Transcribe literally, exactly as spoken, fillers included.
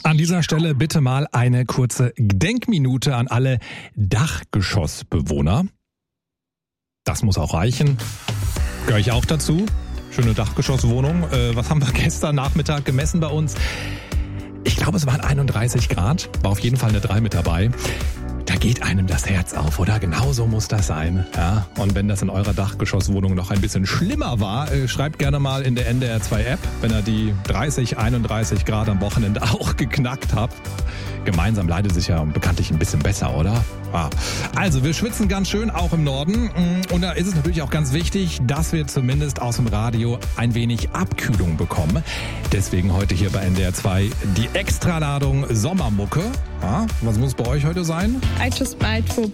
An dieser Stelle bitte mal eine kurze Gedenkminute an alle Dachgeschossbewohner. Das muss auch reichen. Gehöre ich auch dazu. Schöne Dachgeschosswohnung. Äh, was haben wir gestern Nachmittag gemessen bei uns? Ich glaube, es waren einunddreißig Grad. War auf jeden Fall eine drei mit dabei. Da geht einem das Herz auf, oder? Genau so muss das sein. Ja? Und wenn das in eurer Dachgeschosswohnung noch ein bisschen schlimmer war, äh, schreibt gerne mal in der N D R zwei App, wenn ihr die dreißig, einunddreißig Grad am Wochenende auch geknackt habt. Gemeinsam leidet sich ja bekanntlich ein bisschen besser, oder? Ja. Also, wir schwitzen ganz schön, auch im Norden. Und da ist es natürlich auch ganz wichtig, dass wir zumindest aus dem Radio ein wenig Abkühlung bekommen. Deswegen heute hier bei N D R zwei die Extraladung Sommermucke. Ja, was muss bei euch heute sein? I just might for